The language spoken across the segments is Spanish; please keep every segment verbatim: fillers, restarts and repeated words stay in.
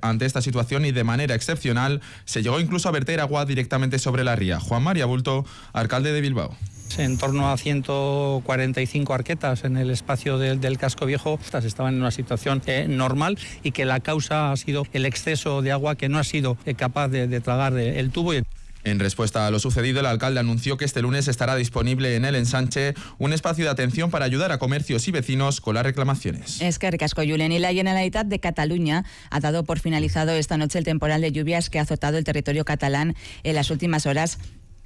Ante esta situación y de manera excepcional, se llegó incluso a verter agua directamente sobre la ría. Juan María Bulto, alcalde de Bilbao. En torno a ciento cuarenta y cinco arquetas en el espacio del, del casco viejo. Estas estaban en una situación eh, normal y que la causa ha sido el exceso de agua que no ha sido eh, capaz de, de tragar el tubo. En respuesta a lo sucedido, el alcalde anunció que este lunes estará disponible en el Ensanche un espacio de atención para ayudar a comercios y vecinos con las reclamaciones. Eskerrik asko, Julen. Y la Generalitat de Cataluña ha dado por finalizado esta noche el temporal de lluvias que ha azotado el territorio catalán en las últimas horas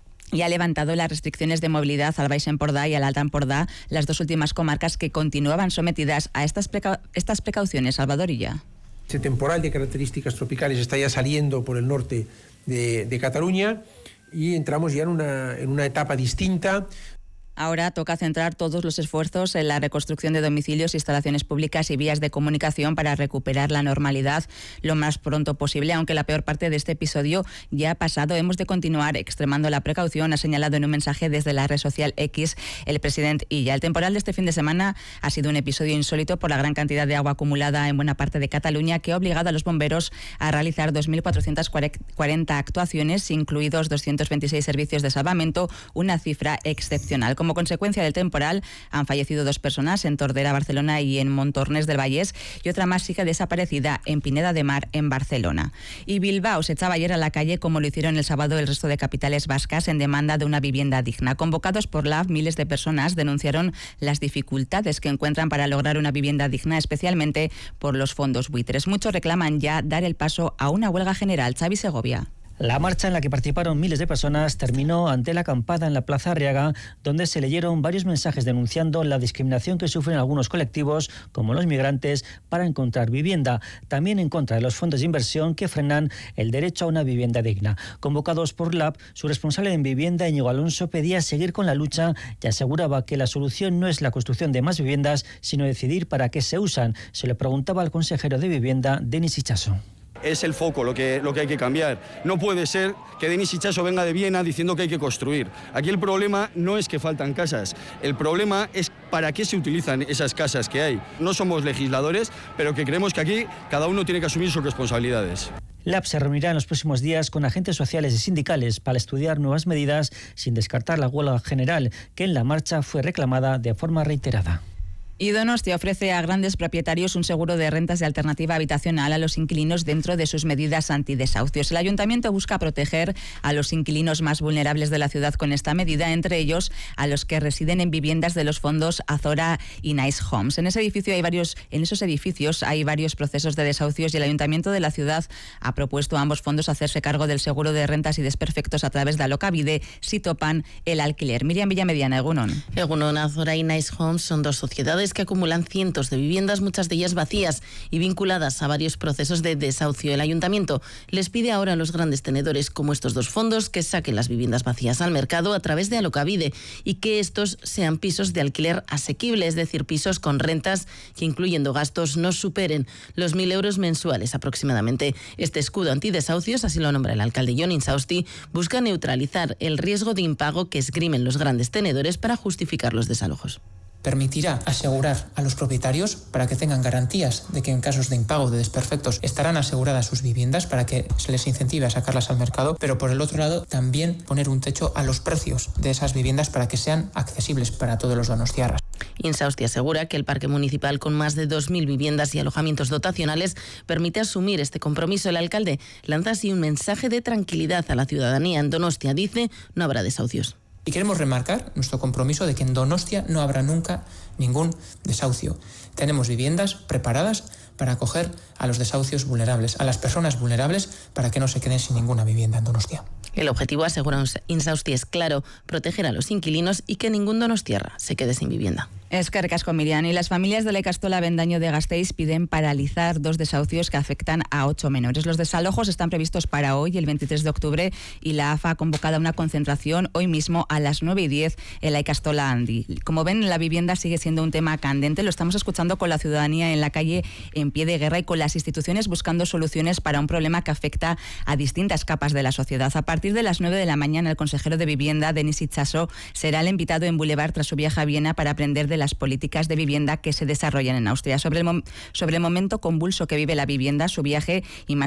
y ha levantado las restricciones de movilidad al Baix Empordà y al Alt Empordà, las dos últimas comarcas que continuaban sometidas a estas, preca- estas precauciones. Salvador Illa. Este temporal de características tropicales está ya saliendo por el norte de, de Cataluña y entramos ya en una, en una etapa distinta. Ahora toca centrar todos los esfuerzos en la reconstrucción de domicilios, instalaciones públicas y vías de comunicación para recuperar la normalidad lo más pronto posible, aunque la peor parte de este episodio ya ha pasado. Hemos de continuar extremando la precaución, ha señalado en un mensaje desde la red social X el presidente Illa. El temporal de este fin de semana ha sido un episodio insólito por la gran cantidad de agua acumulada en buena parte de Cataluña, que ha obligado a los bomberos a realizar dos mil cuatrocientas cuarenta actuaciones, incluidos doscientos veintiséis servicios de salvamento, una cifra excepcional. Como consecuencia del temporal han fallecido dos personas en Tordera, Barcelona, y en Montornès del Vallès, y otra más sigue desaparecida en Pineda de Mar, en Barcelona. Y Bilbao se echaba ayer a la calle, como lo hicieron el sábado el resto de capitales vascas, en demanda de una vivienda digna. Convocados por la A F, miles de personas denunciaron las dificultades que encuentran para lograr una vivienda digna, especialmente por los fondos buitres. Muchos reclaman ya dar el paso a una huelga general. Xavi Segovia. La marcha, en la que participaron miles de personas, terminó ante la acampada en la Plaza Arriaga, donde se leyeron varios mensajes denunciando la discriminación que sufren algunos colectivos, como los migrantes, para encontrar vivienda. También en contra de los fondos de inversión que frenan el derecho a una vivienda digna. Convocados por L A B, su responsable en vivienda, Íñigo Alonso, pedía seguir con la lucha y aseguraba que la solución no es la construcción de más viviendas, sino decidir para qué se usan. Se le preguntaba al consejero de Vivienda, Denis Itxaso. Es el foco lo que, lo que hay que cambiar. No puede ser que Denis Itxaso venga de Viena diciendo que hay que construir. Aquí el problema no es que faltan casas, el problema es para qué se utilizan esas casas que hay. No somos legisladores, pero que creemos que aquí cada uno tiene que asumir sus responsabilidades. L A B se reunirá en los próximos días con agentes sociales y sindicales para estudiar nuevas medidas, sin descartar la huelga general, que en la marcha fue reclamada de forma reiterada. Y Donostia ofrece a grandes propietarios un seguro de rentas de alternativa habitacional a los inquilinos dentro de sus medidas antidesahucios. El ayuntamiento busca proteger a los inquilinos más vulnerables de la ciudad con esta medida, entre ellos a los que residen en viviendas de los fondos Azora y Nice Homes. En ese edificio hay varios, en esos edificios hay varios procesos de desahucios y el ayuntamiento de la ciudad ha propuesto a ambos fondos hacerse cargo del seguro de rentas y desperfectos a través de Alokabide si topan el alquiler. Miriam Villamediana, Egunon. Egunon, Azora y Nice Homes son dos sociedades que acumulan cientos de viviendas, muchas de ellas vacías y vinculadas a varios procesos de desahucio. El ayuntamiento les pide ahora a los grandes tenedores, como estos dos fondos, que saquen las viviendas vacías al mercado a través de Alokabide y que estos sean pisos de alquiler asequible, es decir, pisos con rentas que, incluyendo gastos, no superen los mil euros mensuales aproximadamente. Este escudo antidesahucios, así lo nombra el alcalde Jon Insausti, busca neutralizar el riesgo de impago que esgrimen los grandes tenedores para justificar los desalojos. Permitirá asegurar a los propietarios para que tengan garantías de que en casos de impago de desperfectos estarán aseguradas sus viviendas para que se les incentive a sacarlas al mercado, pero por el otro lado también poner un techo a los precios de esas viviendas para que sean accesibles para todos los donostiarras. Insausti asegura que el parque municipal, con más de dos mil viviendas y alojamientos dotacionales, permite asumir este compromiso. El alcalde lanza así un mensaje de tranquilidad a la ciudadanía. En Donostia, dice, no habrá desahucios. Y queremos remarcar nuestro compromiso de que en Donostia no habrá nunca ningún desahucio. Tenemos viviendas preparadas para acoger a los desahucios vulnerables, a las personas vulnerables, para que no se queden sin ninguna vivienda en Donostia. El objetivo, asegura Insausti, es claro, proteger a los inquilinos y que ningún donostiarra se quede sin vivienda. Eskerrik asko, Miriam. Y las familias de la Ikastola Bendaño de Gasteiz piden paralizar dos desahucios que afectan a ocho menores. Los desalojos están previstos para hoy, el veintitrés de octubre, y la A F A ha convocado una concentración hoy mismo a las nueve y diez en la Ikastola Handi. Como ven, la vivienda sigue siendo un tema candente. Lo estamos escuchando con la ciudadanía en la calle en pie de guerra y con las instituciones buscando soluciones para un problema que afecta a distintas capas de la sociedad. A partir de las nueve de la mañana, el consejero de Vivienda, Denis Itxaso, será el invitado en Boulevard tras su viaje a Viena para aprender de las políticas de vivienda que se desarrollan en Austria. Sobre el, mom- sobre el momento convulso que vive la vivienda, su viaje y más